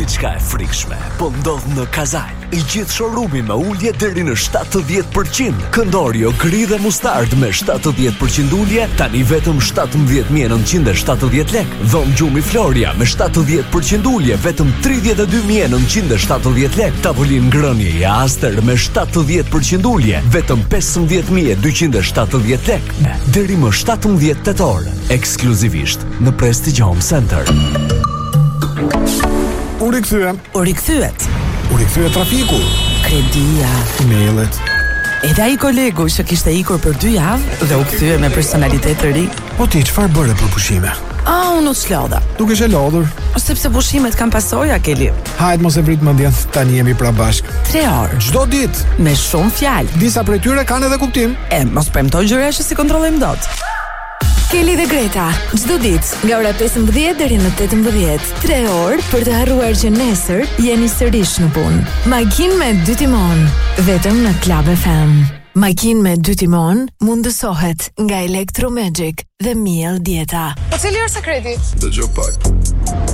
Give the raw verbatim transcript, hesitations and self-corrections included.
Gjithçka e frikshme po ndodh në Kazal. I gjithë showroomi me ulje deri në shtatëdhjetë përqind. Këndorio gri dhe mustard me shtatëdhjetë përqind ulje tani vetëm shtatëmbëdhjetë mijë e nëntëqind e shtatëdhjetë lekë. Dhom gjumi Floria me shtatëdhjetë përqind ulje vetëm tridhjetë e dy mijë e nëntëqind e shtatëdhjetë lekë. Tavolinë ngrënie i Aster me shtatëdhjetë përqind ulje vetëm pesëmbëdhjetë mijë e dyqind e shtatëdhjetë lekë. Deri më shtatëmbëdhjetë tetor, ekskluzivisht në Prestige Home Center. U rikthyem. U rikthyet. U rikthyet trafiku. Kredia. Mailet. Edhe ai kolegu që kishte ikur për dy javë dhe u kthye me personalitet të ri. Po ti çfarë bëre për pushime? Ah, unë u çlodha. Duke e lodhur. Sepse pushimet kanë pasoja, Keli. Hajt mos e vrit mendjen, tani jemi pra bashk. Tre orë. Çdo ditë. Me shumë fjalë. Disa prej tyre kanë edhe kuptim. E, mos premtoj gjëra që si kontrollojmë dot. Keli dhe Greta, çdo ditë nga ora pesëmbëdhjetë deri në tetëmbëdhjetë, tre orë për të harruar që nesër jeni sërish në punë. Makinë me dy timon, vetëm në Club F M. Makinë me dy timon mundësohet nga Electromagic dhe Miel Dieta. Po cili është sekreti? Dëgjoj pak.